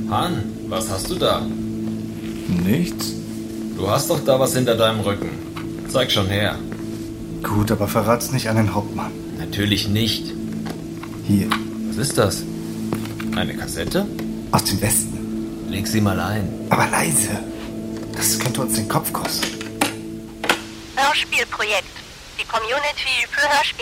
Han, was hast du da? Nichts? Du hast doch da was hinter deinem Rücken. Zeig schon her. Gut, aber verrat's nicht an den Hauptmann. Natürlich nicht. Hier, Was ist das? Eine Kassette? aus dem Westen. Leg sie mal ein. Aber leise. Das könnte uns den Kopf kosten. Hörspielprojekt. Die Community für Hörspiel.